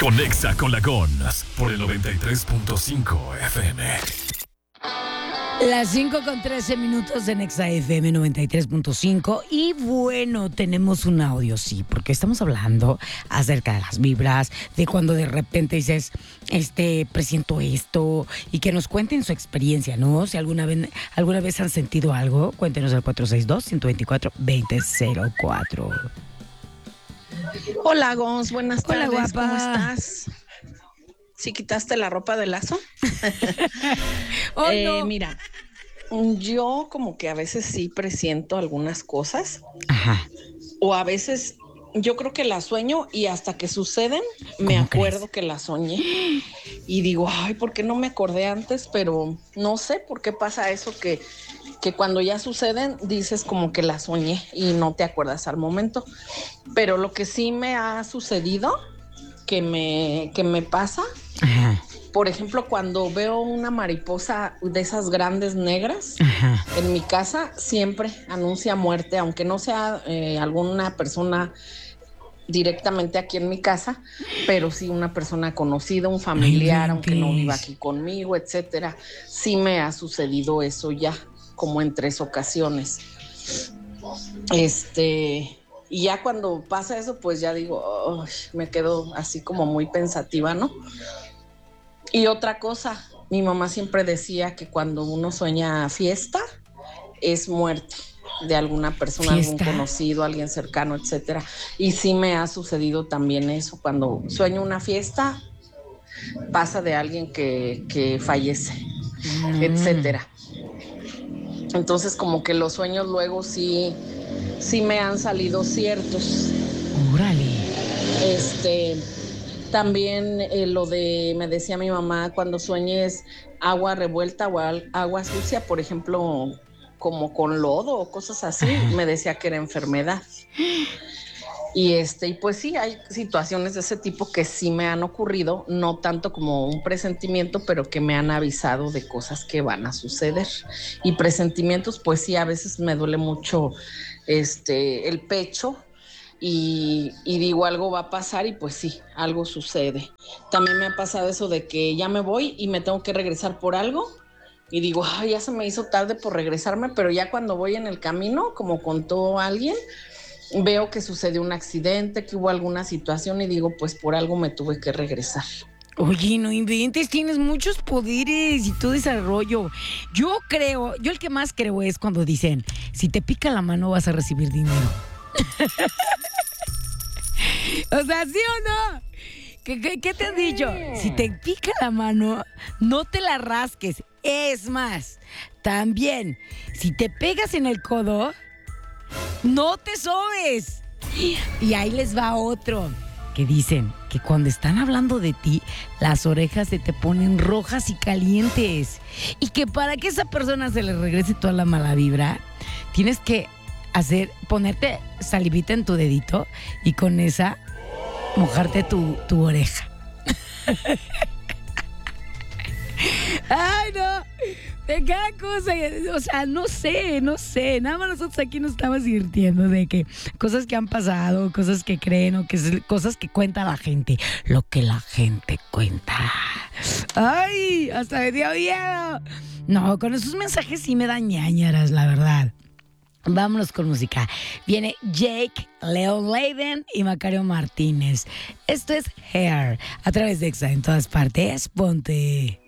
Conexa con la Gons por el 93.5 FM. Las 5:13 en Exa FM 93.5. Y bueno, tenemos un audio, sí, porque estamos hablando acerca de las vibras, de cuando de repente dices, presiento esto, y que nos cuenten su experiencia, ¿no? Si alguna vez han sentido algo, cuéntenos al 462-124-2004. Hola, Gons, buenas tardes. Hola, guapa. ¿Cómo estás? ¿Sí quitaste la ropa de lazo? Oh, no. Mira, yo como que a veces sí presiento algunas cosas. Ajá. O a veces yo creo que las sueño y hasta que suceden me acuerdo que las soñé. Y digo, ay, ¿por qué no me acordé antes? Pero no sé por qué pasa eso que cuando ya suceden dices como que las soñé y no te acuerdas al momento. Pero lo que sí me ha sucedido, que me pasa, Ajá. por ejemplo, cuando veo una mariposa de esas grandes negras, Ajá. en mi casa siempre anuncia muerte, aunque no sea alguna persona directamente aquí en mi casa, pero sí una persona conocida, un familiar, aunque no viva aquí conmigo, etcétera. Sí me ha sucedido eso ya, como en 3 ocasiones. Y ya cuando pasa eso, pues ya digo, oh, me quedo así como muy pensativa, ¿no? Y otra cosa, mi mamá siempre decía que cuando uno sueña fiesta, es muerte de alguna persona, ¿Fiesta? algún conocido, alguien cercano, etcétera. Y sí me ha sucedido también eso, cuando sueño una fiesta, pasa de alguien que fallece, etcétera. Entonces como que los sueños luego sí me han salido ciertos. Órale. También me decía mi mamá, cuando sueñes agua revuelta o agua sucia, por ejemplo, como con lodo o cosas así, me decía que era enfermedad. Y pues sí, hay situaciones de ese tipo que sí me han ocurrido, no tanto como un presentimiento, pero que me han avisado de cosas que van a suceder. Y presentimientos, pues sí, a veces me duele mucho el pecho y digo algo va a pasar y pues sí, algo sucede. También me ha pasado eso de que ya me voy y me tengo que regresar por algo y digo, ay, ya se me hizo tarde por regresarme, pero ya cuando voy en el camino, como contó alguien, veo que sucedió un accidente, que hubo alguna situación y digo, pues por algo me tuve que regresar. Oye, no inventes, tienes muchos poderes y todo desarrollo. Yo el que más creo es cuando dicen, si te pica la mano vas a recibir dinero. O sea, ¿sí o no? ¿Qué te han dicho? Si te pica la mano, no te la rasques. Es más, también, si te pegas en el codo, no te sobes. Y ahí les va otro, que dicen que cuando están hablando de ti, las orejas se te ponen rojas y calientes. Y que para que esa persona se le regrese toda la mala vibra, tienes que ponerte salivita en tu dedito y con esa mojarte tu oreja. Ay, no. De cada cosa, o sea, no sé. Nada más nosotros aquí nos estamos divirtiendo de que cosas que han pasado, cosas que creen o cosas que cuenta la gente. Lo que la gente cuenta. Ay, hasta me dio miedo. No, con esos mensajes sí me dan ñáñaras, la verdad. Vámonos con música. Viene Jake, Leon Leiden y Macario Martínez. Esto es Hair. A través de Exa en todas partes. Ponte.